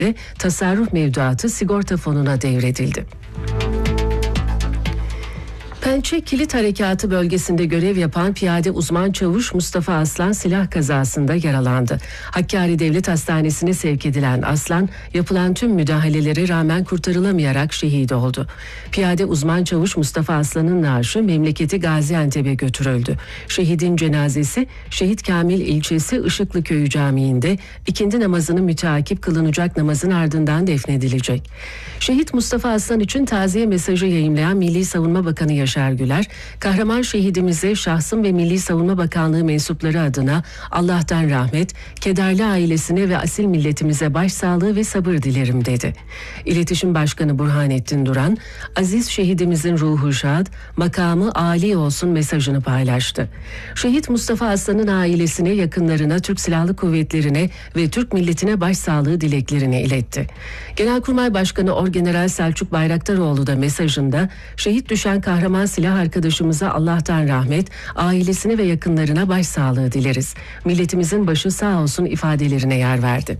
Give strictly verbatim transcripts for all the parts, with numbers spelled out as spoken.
tasarruf mevduatı sigorta fonuna devredildi. Pençe Kilit Harekatı bölgesinde görev yapan piyade uzman çavuş Mustafa Aslan silah kazasında yaralandı. Hakkari Devlet Hastanesi'ne sevk edilen Aslan, yapılan tüm müdahalelere rağmen kurtarılamayarak şehit oldu. Piyade uzman çavuş Mustafa Aslan'ın naaşı memleketi Gaziantep'e götürüldü. Şehidin cenazesi Şehit Kamil ilçesi Işıklıköyü Camii'nde ikindi namazını müteakip kılınacak namazın ardından defnedilecek. Şehit Mustafa Aslan için taziye mesajı yayımlayan Milli Savunma Bakanı Yaşar Güler, kahraman şehidimize şahsım ve Milli Savunma Bakanlığı mensupları adına Allah'tan rahmet, kederli ailesine ve asil milletimize başsağlığı ve sabır dilerim dedi. İletişim Başkanı Burhanettin Duran, aziz şehidimizin ruhu şad, makamı âli olsun mesajını paylaştı. Şehit Mustafa Aslan'ın ailesine, yakınlarına, Türk Silahlı Kuvvetleri'ne ve Türk milletine başsağlığı dileklerini iletti. Genelkurmay Başkanı Orgeneral Selçuk Bayraktaroğlu da mesajında, şehit düşen kahraman silah arkadaşımıza Allah'tan rahmet, ailesine ve yakınlarına başsağlığı dileriz. Milletimizin başı sağ olsun ifadelerine yer verdi.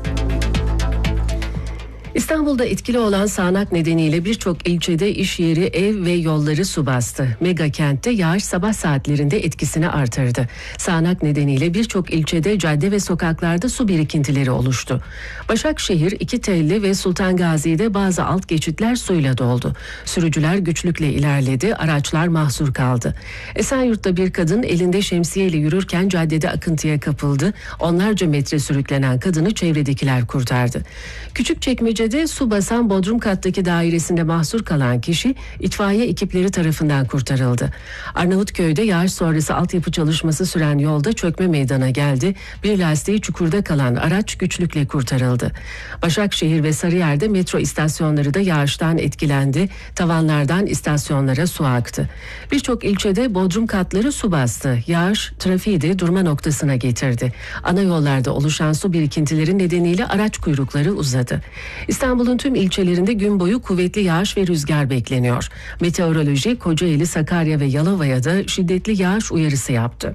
İstanbul'da etkili olan sağanak nedeniyle birçok ilçede iş yeri, ev ve yolları su bastı. Mega kentte yağış sabah saatlerinde etkisini artırdı. Sağanak nedeniyle birçok ilçede cadde ve sokaklarda su birikintileri oluştu. Başakşehir, İkitelli ve Sultan Gazi'de bazı alt geçitler suyla doldu. Sürücüler güçlükle ilerledi, araçlar mahsur kaldı. Esenyurt'ta bir kadın elinde şemsiyeyle yürürken caddede akıntıya kapıldı. Onlarca metre sürüklenen kadını çevredekiler kurtardı. Küçükçekmece Çekmece'de su basan bodrum kattaki dairesinde mahsur kalan kişi itfaiye ekipleri tarafından kurtarıldı. Arnavutköy'de yağış sonrası altyapı çalışması süren yolda çökme meydana geldi. Bir lastiği çukurda kalan araç güçlükle kurtarıldı. Başakşehir ve Sarıyer'de metro istasyonları da yağıştan etkilendi. Tavanlardan istasyonlara su aktı. Birçok ilçede bodrum katları su bastı. Yağış trafiği de durma noktasına getirdi. Ana yollarda oluşan su birikintileri nedeniyle araç kuyrukları uzadı. İstanbul'un tüm ilçelerinde gün boyu kuvvetli yağış ve rüzgar bekleniyor. Meteoroloji Kocaeli, Sakarya ve Yalova'ya da şiddetli yağış uyarısı yaptı.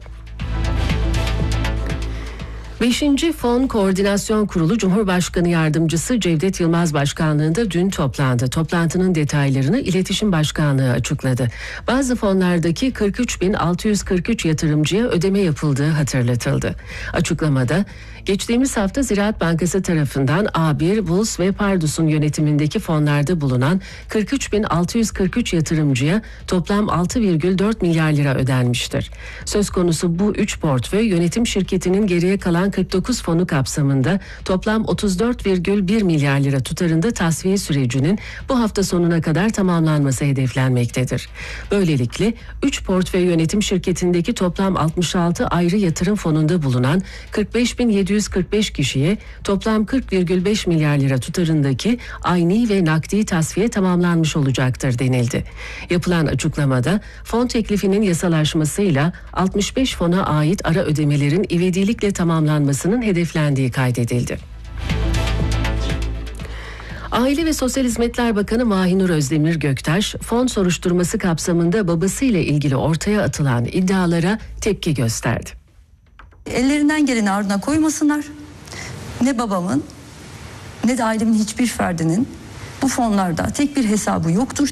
Beşinci Fon Koordinasyon Kurulu Cumhurbaşkanı Yardımcısı Cevdet Yılmaz Başkanlığında dün toplandı. Toplantının detaylarını İletişim Başkanlığı açıkladı. Bazı fonlardaki kırk üç bin altı yüz kırk üç yatırımcıya ödeme yapıldığı hatırlatıldı. Açıklamada, geçtiğimiz hafta Ziraat Bankası tarafından A bir, Vuls ve Pardus'un yönetimindeki fonlarda bulunan kırk üç bin altı yüz kırk üç yatırımcıya toplam altı virgül dört milyar lira ödenmiştir. Söz konusu bu üç portföy yönetim şirketinin geriye kalan kırk dokuz fonu kapsamında toplam otuz dört virgül bir milyar lira tutarında tasfiye sürecinin bu hafta sonuna kadar tamamlanması hedeflenmektedir. Böylelikle üç portföy yönetim şirketindeki toplam altmış altı ayrı yatırım fonunda bulunan kırk beş bin yedi yüz kırk beş kişiye toplam kırk virgül beş milyar lira tutarındaki ayni ve nakdi tasfiye tamamlanmış olacaktır denildi. Yapılan açıklamada fon teklifinin yasalaşmasıyla altmış beş fona ait ara ödemelerin ivedilikle tamamlanmasının hedeflendiği kaydedildi. Aile ve Sosyal Hizmetler Bakanı Mahinur Özdemir Göktaş, fon soruşturması kapsamında babasıyla ilgili ortaya atılan iddialara tepki gösterdi. Ellerinden geleni ardına koymasınlar. Ne babamın ne de ailemin hiçbir ferdinin bu fonlarda tek bir hesabı yoktur.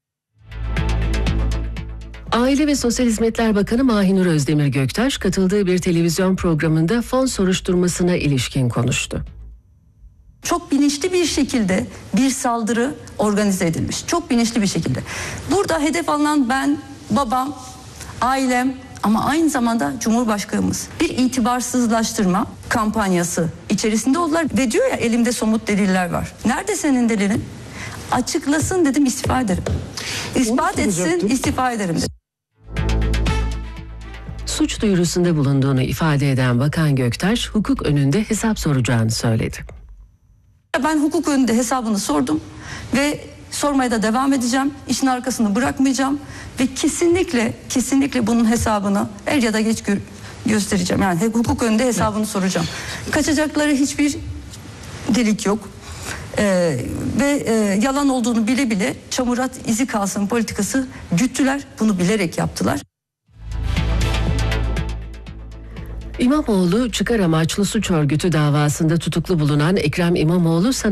Aile ve Sosyal Hizmetler Bakanı Mahinur Özdemir Göktaş katıldığı bir televizyon programında fon soruşturmasına ilişkin konuştu. Çok bilinçli bir şekilde bir saldırı organize edilmiş. Çok bilinçli bir şekilde. Burada hedef alınan ben, babam, ailem ama aynı zamanda Cumhurbaşkanımız. Bir itibarsızlaştırma kampanyası içerisinde oldular ve diyor ya elimde somut deliller var. Nerede senin delilin? Açıklasın dedim, istifa ederim. İspat etsin, istifa ederim dedim. Suç duyurusunda bulunduğunu ifade eden Bakan Göktaş, hukuk önünde hesap soracağını söyledi. Ben hukuk önünde hesabını sordum ve sormaya da devam edeceğim. İşin arkasını bırakmayacağım ve kesinlikle kesinlikle bunun hesabını er ya da geç gö- göstereceğim. Yani hukuk önünde hesabını soracağım. Kaçacakları hiçbir delik yok. Ee, ve e, yalan olduğunu bile bile çamurat izi kalsın politikası güttüler. Bunu bilerek yaptılar. İmamoğlu çıkar amaçlı suç örgütü davasında tutuklu bulunan Ekrem İmamoğlu